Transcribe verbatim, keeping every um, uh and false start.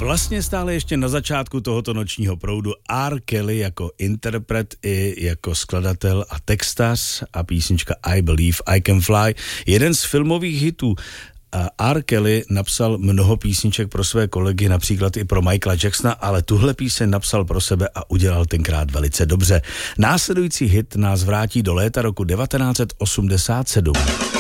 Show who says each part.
Speaker 1: Vlastně stále ještě na začátku tohoto nočního proudu R. Kelly jako interpret i jako skladatel a textař a písnička I Believe I Can Fly. Jeden z filmových hitů. R. Kelly napsal mnoho písniček pro své kolegy, například i pro Michaela Jacksona, ale tuhle píseň napsal pro sebe a udělal tenkrát velice dobře. Následující hit nás vrátí do léta roku devatenáct set osmdesát sedm.